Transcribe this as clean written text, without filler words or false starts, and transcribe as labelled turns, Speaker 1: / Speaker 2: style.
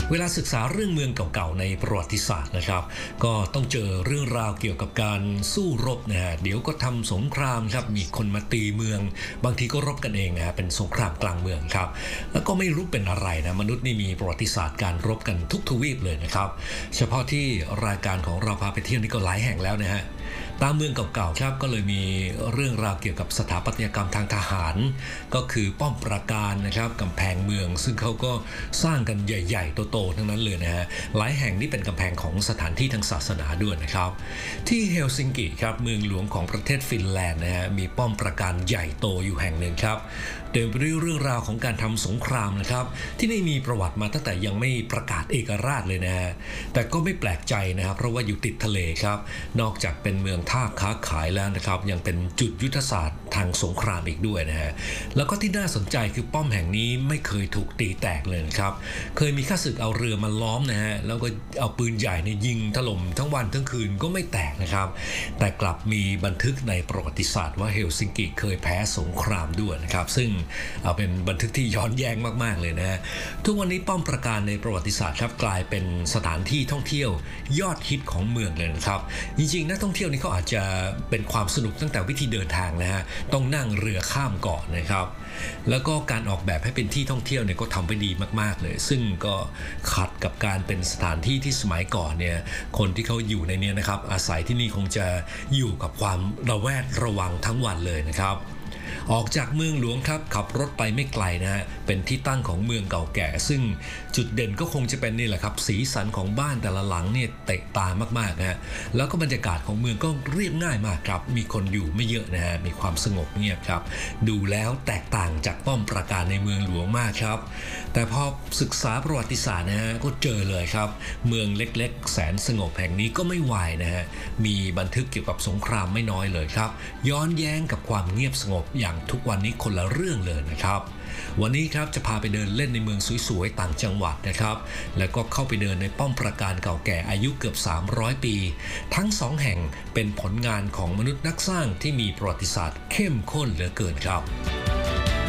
Speaker 1: เวลาศึกษาเรื่องเมืองเก่าๆในประวัติศาสตร์นะครับก็ต้องเจอเรื่องราวเกี่ยวกับการสู้รบนะฮะเดี๋ยวก็ทำสงครามครับมีคนมาตีเมืองบางทีก็รบกันเองนะฮะเป็นสงครามกลางเมืองครับแล้วก็ไม่รู้เป็นอะไรนะมนุษย์นี่มีประวัติศาสตร์การรบกันทุกทวีปเลยนะครับเฉพาะที่รายการของเราพาไปเที่ยวนี่ก็หลายแห่งแล้วนะฮะตามเมืองเก่าๆครับก็เลยมีเรื่องราวเกี่ยวกับสถาปัตยกรรมทางทหารก็คือป้อมปราการนะครับกำแพงเมืองซึ่งเขาก็สร้างกันใหญ่ๆโตๆทั้งนั้นเลยนะฮะหลายแห่งนี่เป็นกำแพงของสถานที่ทางศาสนาด้วยนะครับที่เฮลซิงกิครับเมืองหลวงของประเทศฟินแลนด์นะฮะมีป้อมปราการใหญ่โตอยู่แห่งหนึ่งครับเต็มไปด้วยเรื่องราวของการทำสงครามนะครับที่นี่มีประวัติมาตั้งแต่ยังไม่ประกาศเอกราชเลยนะฮะแต่ก็ไม่แปลกใจนะครับเพราะว่าอยู่ติดทะเลครับนอกจากเป็นเมืองท่าค้าขายแล้วนะครับยังเป็นจุดยุทธศาสตร์ทางสงครามอีกด้วยนะฮะแล้วก็ที่น่าสนใจคือป้อมแห่งนี้ไม่เคยถูกตีแตกเลยนะครับเคยมีข้าศึกเอาเรือมาล้อมนะฮะแล้วก็เอาปืนใหญ่เนี่ยยิงถล่มทั้งวันทั้งคืนก็ไม่แตกนะครับแต่กลับมีบันทึกในประวัติศาสตร์ว่าเฮลซิงกิเคยแพ้สงครามด้วยนะครับซึ่งเอาเป็นบันทึกที่ย้อนแย้งมากๆเลยนะฮะทุกวันนี้ป้อมปราการในประวัติศาสตร์ครับกลายเป็นสถานที่ท่องเที่ยวยอดฮิตของเมืองเลยนะครับจริงๆนักท่องเที่ยวนี่เขาอาจจะเป็นความสนุกตั้งแต่วิธีเดินทางนะฮะต้องนั่งเรือข้ามเกาะนะครับแล้วก็การออกแบบให้เป็นที่ท่องเที่ยวเนี่ยก็ทำไว้ดีมากๆเลยซึ่งก็ขัดกับการเป็นสถานที่ที่สมัยก่อนเนี่ยคนที่เขาอยู่ในนี้นะครับอาศัยที่นี่คงจะอยู่กับความระแวดระวังทั้งวันเลยนะครับออกจากเมืองหลวงครับขับรถไปไม่ไกลนะฮะเป็นที่ตั้งของเมืองเก่าแก่ซึ่งจุดเด่นก็คงจะเป็นนี่แหละครับสีสันของบ้านแต่ละหลังเนี่ยเตะตามากๆนะฮะแล้วก็บรรยากาศของเมืองก็เรียบง่ายมากครับมีคนอยู่ไม่เยอะนะฮะมีความสงบเงียบครับดูแล้วแตกต่างจากป้อมปราการในเมืองหลวงมากครับแต่พอศึกษาประวัติศาสตร์นะฮะก็เจอเลยครับเมืองเล็กๆแสนสงบแห่งนี้ก็ไม่วายนะฮะมีบันทึกเกี่ยวกับสงครามไม่น้อยเลยครับย้อนแย้งกับความเงียบสงบอย่างทุกวันนี้คนละเรื่องเลยนะครับวันนี้ครับจะพาไปเดินเล่นในเมืองสวยๆต่างจังหวัดนะครับแล้วก็เข้าไปเดินในป้อมปราการเก่าแก่อายุเกือบ300 ปีทั้งสองแห่งเป็นผลงานของมนุษย์นักสร้างที่มีประวัติศาสตร์เข้มข้นเหลือเกินครับ